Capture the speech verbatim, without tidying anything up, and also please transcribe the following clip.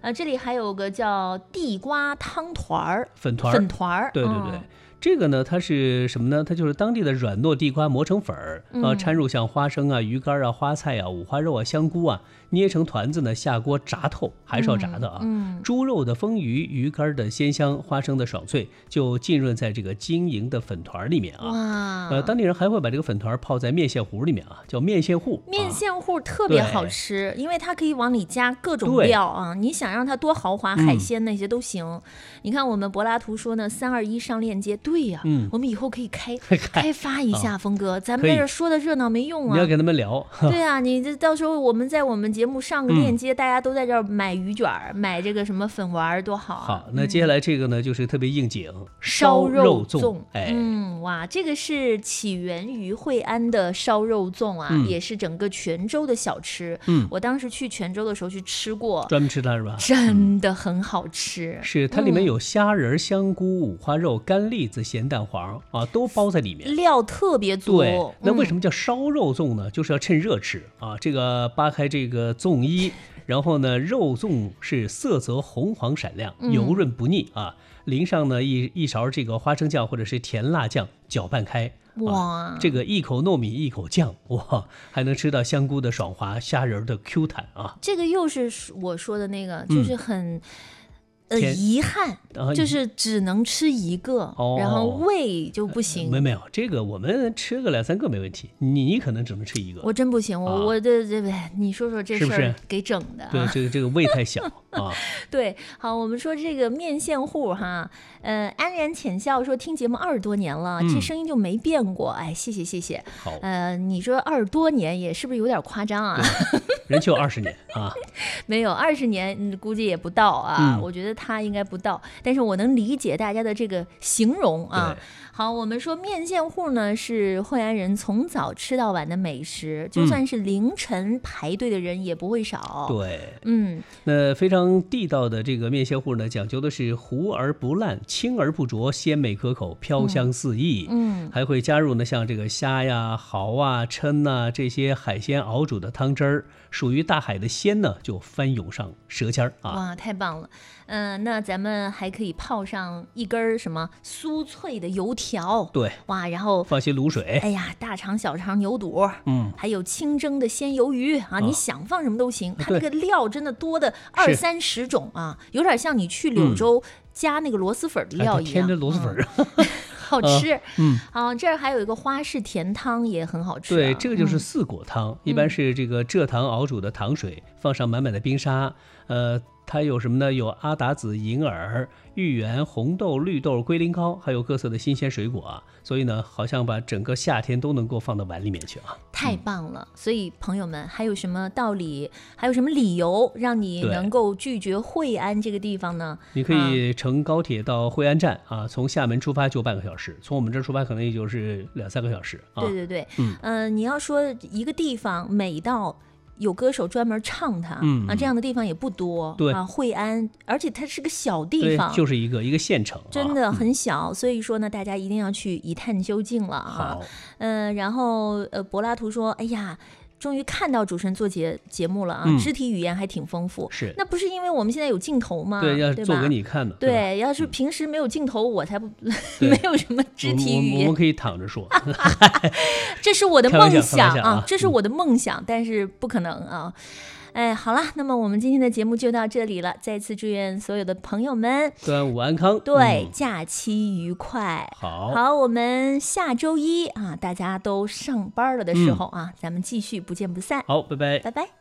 呃，这里还有个叫地瓜汤团儿， 粉团粉团儿， 对对对。 嗯这个呢，它是什么呢？它就是当地的软糯地瓜磨成粉儿，啊，掺入像花生啊、鱼干啊、花菜啊、五花肉啊、香菇啊，捏成团子呢，下锅炸透，还是要炸的啊。 嗯嗯、 猪肉的丰腴，鱼干的鲜香，花生的爽脆，就浸润在这个晶莹的粉团里面啊。 哇！ 呃，当地人还会把这个粉团泡在面线糊里面啊，叫面线糊。 面线糊特别好吃，因为它可以往里加各种料啊。你想让它多豪华，海鲜那些都行。嗯、你看我们柏拉图说呢，三二一上链接。对呀、啊嗯，我们以后可以开开发一下，峰哥，咱们在这说的热闹没用啊！ 你要跟他们聊。 对啊，你这到时候我们在我们节目上个链接，嗯、大家都在这儿买鱼卷，买这个什么粉丸，多好啊！ 好，那接下来这个呢，就是特别应景， 烧肉粽。哎， 嗯，哇，这个是起源于惠安的烧肉粽啊，嗯、也是整个泉州的小吃。嗯，我当时去泉州的时候去吃过， 专门吃它是吧？ 真的很好吃。 嗯、是，它里面有虾仁、香菇、五花肉、干栗子、咸蛋黄啊，都包在里面， 料特别足。 对，那为什么叫烧肉粽呢？嗯、就是要趁热吃啊。这个扒开这个粽衣，然后呢，肉粽是色泽红黄闪亮，油润不腻啊。淋上呢一一勺这个花生酱或者是甜辣酱，搅拌开。 哇、 啊，这个一口糯米一口酱，哇，还能吃到香菇的爽滑，虾仁的 Q 弹啊。 这个又是我说的那个，就是很。嗯呃，遗憾、啊、就是只能吃一个，哦、然后胃就不行。 没、呃、没有，这个我们吃个两三个没问题，你你可能只能吃一个。 我真不行，我、啊、我的这这，你说说这事儿给整的、啊。 对，这个这个胃太小啊。 对，好，我们说这个面线糊哈，呃，安然浅笑说听节目二十多年了，嗯、这声音就没变过，哎，谢谢谢谢。 好， 呃，你说二十多年也是不是有点夸张啊？ 人就二十年啊， 没有二十年，嗯，估计也不到啊。嗯、我觉得他应该不到，但是我能理解大家的这个形容啊。好，我们说面线糊呢是惠安人从早吃到晚的美食，就算是凌晨排队的人也不会少。 对， 嗯， 那非常地道的这个面线糊呢，讲究的是糊而不烂，轻而不浊，鲜美可口，飘香四溢。 嗯， 还会加入呢像这个虾呀、蚝啊、蛏啊这些海鲜熬煮的汤汁儿，属于大海的鲜呢就翻涌上舌尖啊！ 哇，太棒了！嗯、呃，那咱们还可以泡上一根什么酥脆的油条， 对， 哇，然后放些卤水， 哎呀，大肠小肠牛肚，嗯，还有清蒸的鲜鱿鱼啊，啊你想放什么都行，它那个料真的多的二三十种啊，有点像你去柳州加那个螺蛳粉的料一样， 添着螺蛳粉啊。 嗯好吃， 嗯， 好，这儿还有一个花式甜汤也很好吃、啊。 对，这个就是四果汤，嗯、一般是这个蔗糖熬煮的糖水，放上满满的冰沙，呃，它有什么呢？有阿达子、银耳、芋圆、红豆、绿豆、龟苓膏，还有各色的新鲜水果啊。所以呢，好像把整个夏天都能够放到碗里面去啊。 太棒了！嗯、所以朋友们，还有什么道理？还有什么理由让你能够拒绝惠安这个地方呢？ 你可以乘高铁到惠安站啊，从厦门出发就半个小时，从我们这儿出发可能也就是两三个小时啊。 对对对， 嗯， 呃，你要说一个地方美到有歌手专门唱它，嗯啊，这样的地方也不多。 对啊，惠安，而且它是个小地方， 就是一个一个县城、啊， 真的很小、嗯。所以说呢，大家一定要去一探究竟了啊。 好， 嗯、呃，然后呃，柏拉图说，哎呀。终于看到主持人做节节目了啊、嗯！肢体语言还挺丰富， 是那不是因为我们现在有镜头吗？ 对，要对做给你看的。 对， 对要是平时没有镜头，我才不没有什么肢体语言。 我, 我, 我们可以躺着说， 这是我的梦想啊， 啊，这是我的梦想，嗯、但是不可能啊。哎，好了，那么我们今天的节目就到这里了。再次祝愿所有的朋友们端午安康， 对、 嗯， 假期愉快。 好， 好，我们下周一啊，大家都上班了的时候啊，嗯、咱们继续不见不散。 好，拜拜， 拜拜。